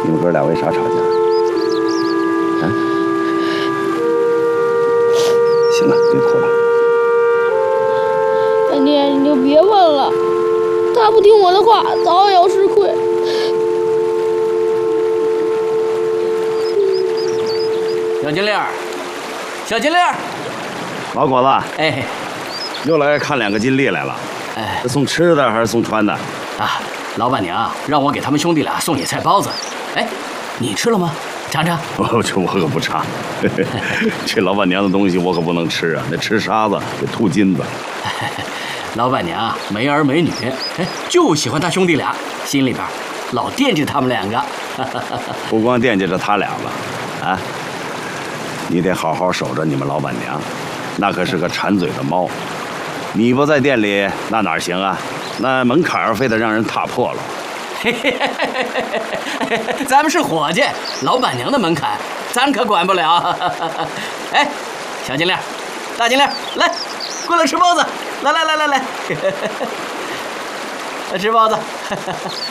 你们哥俩为啥吵架？啊？行了，别哭了。 干爹，你就别问了，他不听我的话，早有吃亏。 小金链儿，小金链儿， 老果子， 哎， 又来看2个金粒来了。 哎， 是送吃的还是送穿的？ 啊，老板娘让我给他们兄弟俩送野菜包子。哎，你吃了吗？尝尝。 这我可不尝。这老板娘的东西我可不能吃啊，那吃沙子得吐金子。 老板娘没儿没女，哎，就喜欢他兄弟俩，心里边老惦记他们2个。 不光惦记着他俩了，啊，你得好好守着你们老板娘，那可是个馋嘴的猫。你不在店里，那哪行啊？那门槛儿非得让人踏破了。 咱们是伙计，老板娘的门槛，咱可管不了。哎，小金链，大金链，来，过来吃包子，来，来吃包子。